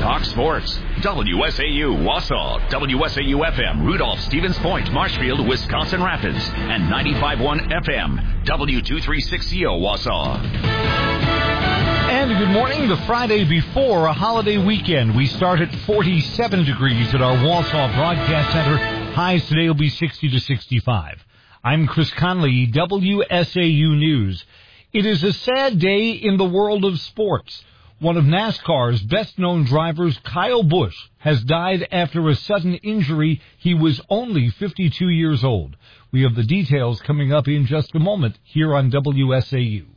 Talk Sports. WSAU Wausau, WSAU-FM, Rudolph, Stevens Point, Marshfield, Wisconsin Rapids, and 95.1 FM, W236CO Wausau. And good morning. The Friday before a holiday weekend. We start at 47 degrees at our Wausau Broadcast Center. Highs today will be 60 to 65. I'm Chris Conley, WSAU News. It is a sad day in the world of sports. One of NASCAR's best-known drivers, Kyle Busch, has died after a sudden injury. He was only 52 years old. We have the details coming up in just a moment here on WSAU.